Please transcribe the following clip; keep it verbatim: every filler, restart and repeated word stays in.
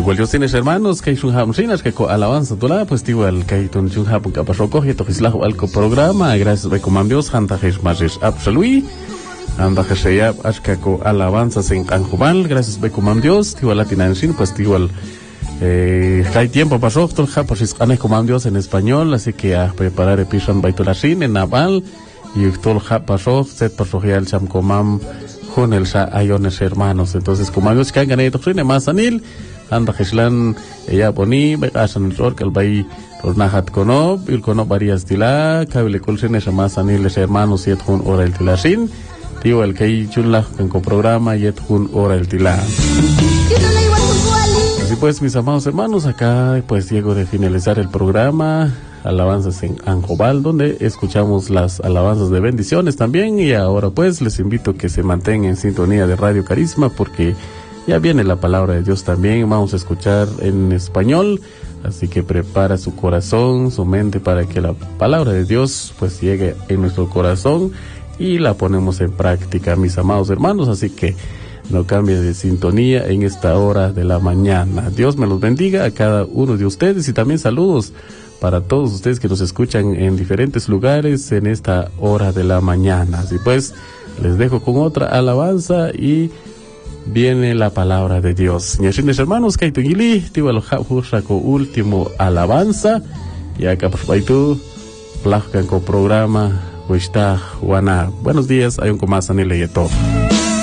igual yo tienes hermanos que hay un hamsinas que co alabanza toda pues igual que hay un hapun que pasó coge to islahu alco programa gracias be comambios hanta jes majes absolui anda que ya ashka co alabanza sin canjubal gracias be comambios igual latinansin pues igual eh hay tiempo pasó todo ja pues es comambios en español así que a preparar episan baitolasin en naval y todo ja pasó set pasó ya el cham comam con el sa ayones hermanos entonces comambios que gané to sin más anil anda Jeslan ella poni baikasan el que el bay los nahat kono il kono varias tila kabile kulsene sama sanil les hermanos yet hun ora el tilasin tío el que chunla en co programa yet hun ora el tila. Así pues mis amados hermanos, acá pues llego de finalizar el programa alabanzas en Anjobal, donde escuchamos las alabanzas de bendiciones también, y ahora pues les invito a que se mantengan en sintonía de Radio Carisma porque ya viene la palabra de Dios también, vamos a escuchar en español, así que prepara su corazón, su mente para que la palabra de Dios pues llegue en nuestro corazón y la ponemos en práctica, mis amados hermanos, así que no cambie de sintonía en esta hora de la mañana. Dios me los bendiga a cada uno de ustedes y también saludos para todos ustedes que nos escuchan en diferentes lugares en esta hora de la mañana. Así pues, les dejo con otra alabanza y viene la palabra de Dios. Ñashines hermanos, kaito gili, tiwa lo ko último alabanza, y acá por baitu, plajkan ko programa, huishta, wana. Buenos días, hay un comas anile y todo.